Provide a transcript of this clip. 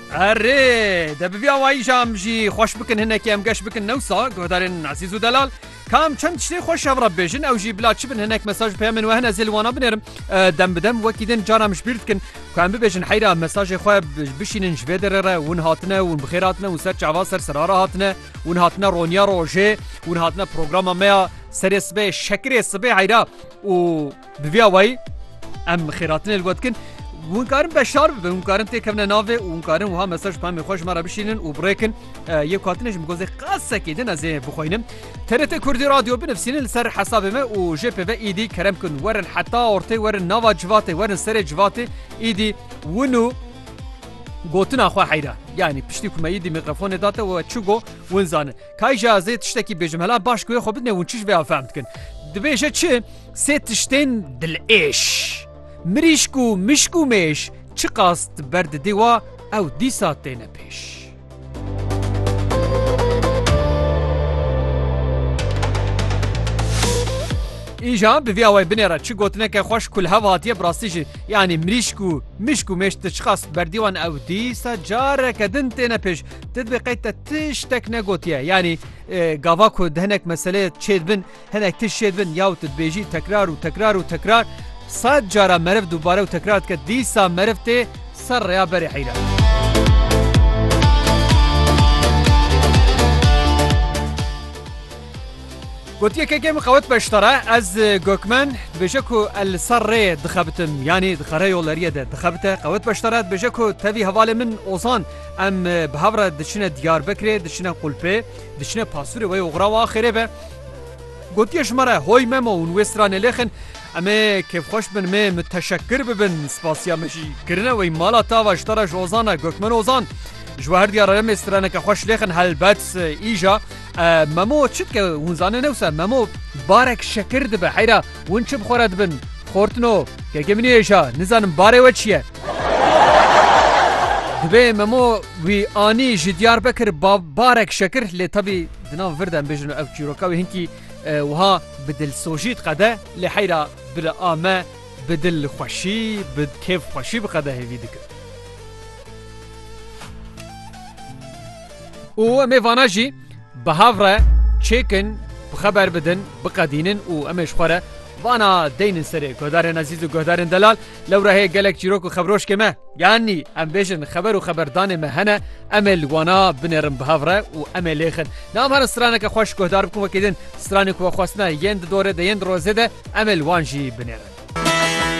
اره دبیا وای جام جی خوش بکن هنکی ام گش بکن نوسا گودارن عزیز و دلال کام چند شتی خوش اورا بیشن او جی بلا چی بن هنک مساج پیامن و هن زلوانا بنرم دم بدم وکیدن جارم شبیرت کن کام ببیشن حیرا مساج خو بشینن جبدره ون هاتنه ون بخیراتنه و سر چواسر سراره هاتنه ون هاتنه رونیا روجه ون هاتنه پروگرام ما سرس به شکر صبح حیرا و بیا وای ام خیراتنه الوقت کن ونکارن بشار به ونکارن تکمن ناوه ونکارن وها مساج پام خوش مرا بشینن و بریکن یک کاتنش مگوز قصه کیدن از بخوینم ترت کردی رادیو بنفسین سر حساب ما و جی پی و ایدی کرم کن ورن حتی اورته ورن نوا جواته ورن سر جواته ایدی ونو گوتنا خو حیرا یعنی پشتی کوم ایدی میکروفون داته و چوگو ونزانه کای جازه تشتکی بجم هلا باش کوی خو بدنه ونچش بیا فهمت کن دبیشه چه سه تشتین دل ایش مریشکو مشکو میش چی قاست برد دیوا او دی ساعت نه پیش ایجا بویاوی بنیرا چی گوتنه که خوش کل هواتیه براستی یعنی مریشکو مشکو میش چی قاست بردیوان او دی ساعت جاره کدن تنه پیش تدبقیت تشتک نگوتیه یعنی گاواکو دهنک مسئله چید بن هنک تشید بن یاو تدبیجی تکرار و تکرار و تکرار صد جارا مرف دوباره و تکرار که دیسا مرف ته سر ریا بری حیره گوتیه که کم قوت بشتره از گوکمن بشه که السر ری دخبتم یعنی دخره یولریه ده دخبته قوت بشتره بشه که تاوی حوال من اوزان ام بهاوره دشنه دیار بکره دشنه قلپه دشنه پاسوره و اغرا و آخره به گوتیه شماره هوی ممو ونوسترانه لیخن اما کیف خوش بن می متشکر ببن سپاسیا مشی کرنه وی مالا تا واشتراش اوزانه گوکمن اوزان جوهر دیاره مسترانه که خوش لیخن هلبت ایجا ممو چید که ونزانه نوسه ممو بارک شکر دبه حیره ون چه بخورد بن خورتنو که گمینی ایجا نزانم باره و چیه دبه ممو وی آنی جدیار بکر بارک شکر لی طبی دناو وردن بجنو او چیروکاوی هنکی وها بدل سوجيت قدا لحيرة بالآمة بدل خوشي بد كيف خوشي بقدا هيفي دكر و ميفاناجي بهافرة تشيكن بخبر بدن بقدينن و امش خورة وانا دين سري قدارن عزيز و قدارن دلال لو راهي قالك جيروك و خبروش كما يعني ام بيجن خبر و خبردان مهنه امل وانا بنرم بهافره و امل ليخن نام هر استرانك خوش قدار بكم وكيدن استرانك و خواسنا يند دوره ده يند روزه ده امل وانجي بنرم